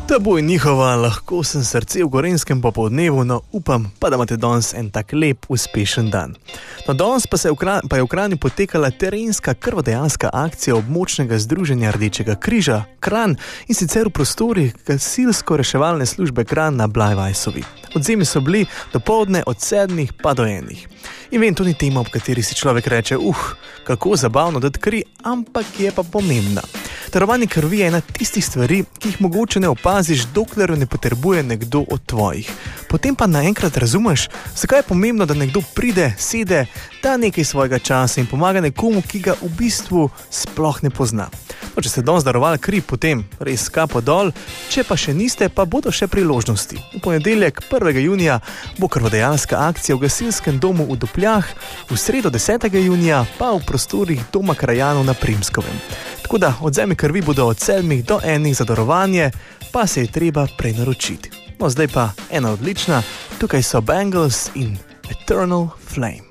Da bo njihova lahko sem srce v Gorenjskem popoldnevu, no upam pa, da imate danes en tak lep, uspešen dan. No danes pa je v Kranju potekala terenska krvodajalska akcija območnega združenja Rdečega križa Kranj, in sicer v prostorih gasilsko-reševalne službe Kranj na Blajvajsovi. Odzemi so bili dopoldne od 7 pa do 1. In vem, to ni tema, ob kateri si človek reče, kako zabavno dati kri, ampak je pa pomembna. Darovanje krvi je ena tistih stvari, ki jih mogoče ne opaziš, dokler jo ne potrebuje nekdo od tvojih. Potem pa naenkrat razumeš, zakaj je pomembno, da nekdo pride, sede, da nekaj svojega časa in pomaga nekomu, ki ga v bistvu sploh ne pozna. No, če ste danes darovali kri, potem res kapo dol, če pa še niste, pa bodo še priložnosti. V ponedeljek 1. junija bo krvodajalska akcija v gasilskem domu v Dupljah, v sredo 10. junija pa v prostorih Doma krajanov na Primskovem. Tako da odzemi krvi bodo od 7 do 1 za darovanje, pa se je treba prenaročiti. No, zdaj pa ena odlična, tukaj so Bangles in Eternal Flame.